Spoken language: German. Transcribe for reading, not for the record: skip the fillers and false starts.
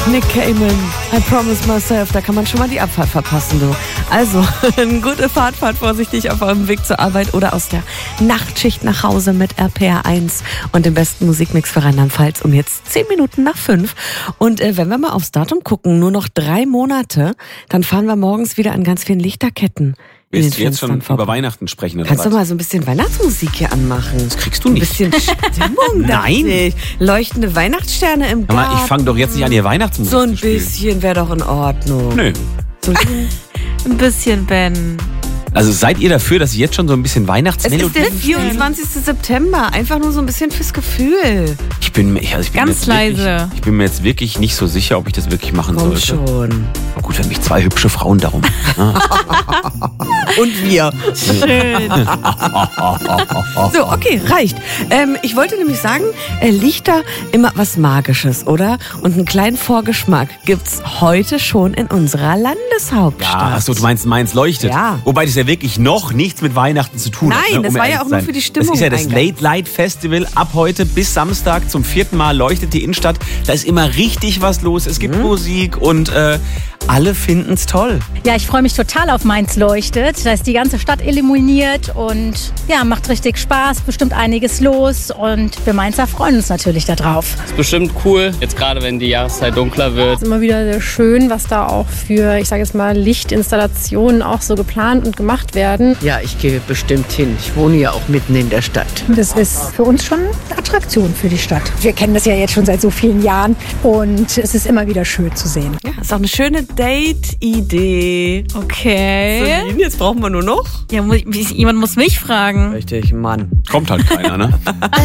Nick Cayman, I promise myself, da kann man schon mal die Abfahrt verpassen, du. Also, eine gute Fahrt, fahrt vorsichtig auf eurem Weg zur Arbeit oder aus der Nachtschicht nach Hause mit RPR 1 und dem besten Musikmix für Rheinland-Pfalz um jetzt 10 Minuten nach 5. Und wenn wir mal aufs Datum gucken, nur noch 3 Monate, dann fahren wir morgens wieder an ganz vielen Lichterketten. Willst du jetzt schon über Weihnachten sprechen? Oder Kannst was? du mal so ein bisschen Weihnachtsmusik hier anmachen? Das kriegst du nicht. Ein bisschen Stimmung. Nein. Leuchtende Weihnachtssterne im Garten. Aber ich fange doch jetzt nicht an, hier Weihnachtsmusik So ein zu spielen. bisschen wäre doch in Ordnung. Nö. So Ein bisschen, Ben. Also seid ihr dafür, dass ich jetzt schon so ein bisschen es ist Weihnachtsmelodie... der 24. September. Einfach nur so ein bisschen fürs Gefühl. Ich bin Ganz leise. Ich bin mir jetzt wirklich nicht so sicher, ob ich das wirklich machen Komm sollte. schon. Aber gut, wenn mich 2 hübsche Frauen darum... Und wir. Schön. So, okay, reicht. Ich wollte nämlich sagen, Lichter immer was Magisches, oder? Und einen kleinen Vorgeschmack gibt's heute schon in unserer Landeshauptstadt. Ja, achso, du meinst Mainz leuchtet. Ja. Wobei das ja wirklich noch nichts mit Weihnachten zu tun hat. Nein, Ne, das um war ja ehrlich auch zu nur sein. für die Stimmung Das ist ja das eingangs. Late Light Festival. Ab heute bis Samstag zum 4. Mal leuchtet die Innenstadt. Da ist immer richtig was los. Es gibt Musik und alle finden's toll. Ja, ich freue mich total auf Mainz leuchtet. Da ist die ganze Stadt illuminiert und ja, macht richtig Spaß, bestimmt einiges los und wir Mainzer freuen uns natürlich darauf. Ist bestimmt cool, jetzt gerade wenn die Jahreszeit dunkler wird. Es ist immer wieder sehr schön, was da auch für, ich sage jetzt mal, Lichtinstallationen auch so geplant und gemacht werden. Ja, ich gehe bestimmt hin. Ich wohne ja auch mitten in der Stadt. Das ist für uns schon eine Attraktion für die Stadt. Wir kennen das ja jetzt schon seit so vielen Jahren und es ist immer wieder schön zu sehen. Ja, ist auch eine schöne Date-Idee. Okay. Celine, jetzt brauchen wir nur noch. Ja, jemand muss mich fragen. Richtig, Mann. Kommt halt keiner, ne?